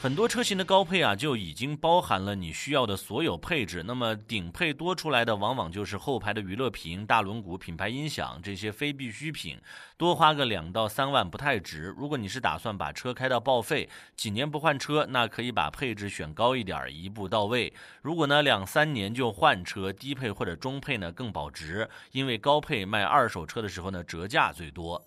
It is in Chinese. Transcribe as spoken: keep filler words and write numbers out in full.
很多车型的高配啊，就已经包含了你需要的所有配置。那么顶配多出来的，往往就是后排的娱乐屏、大轮毂、品牌音响这些非必需品，多花个两到三万不太值。如果你是打算把车开到报废，几年不换车，那可以把配置选高一点，一步到位。如果呢两三年就换车，低配或者中配呢更保值，因为高配卖二手车的时候呢折价最多。